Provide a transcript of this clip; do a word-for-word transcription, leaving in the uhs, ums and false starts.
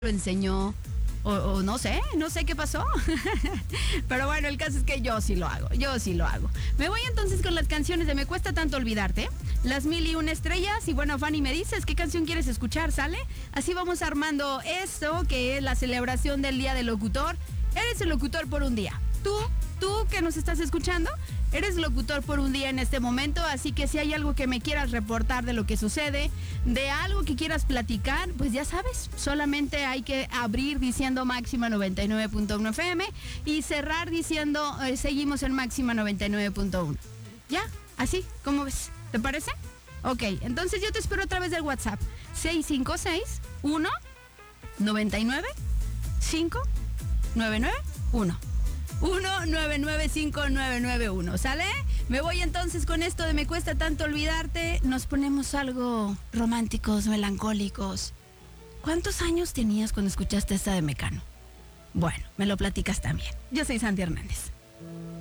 lo enseñó, o, o no sé, no sé qué pasó. Pero bueno, el caso es que yo sí lo hago, yo sí lo hago. Me voy entonces con las canciones de Me Cuesta Tanto Olvidarte, Las Mil y Una Estrellas, y bueno, Fanny, me dices qué canción quieres escuchar, ¿sale? Así vamos armando esto, que es la celebración del Día del Locutor. Eres el locutor por un día. Tú, tú que nos estás escuchando, eres locutor por un día en este momento, así que si hay algo que me quieras reportar de lo que sucede, de algo que quieras platicar, pues ya sabes, solamente hay que abrir diciendo Máxima noventa y nueve punto uno F M y cerrar diciendo eh, seguimos en Máxima noventa y nueve punto uno. ¿Ya? Así, ¿cómo ves? ¿Te parece? Ok, entonces yo te espero a través del WhatsApp seis cinco seis uno nueve nueve cinco nueve nueve uno. uno nueve nueve cinco nueve nueve uno, ¿sale? Me voy entonces con esto de Me Cuesta Tanto Olvidarte. Nos ponemos algo románticos, melancólicos. ¿Cuántos años tenías cuando escuchaste esta de Mecano? Bueno, me lo platicas también. Yo soy Santi Hernández.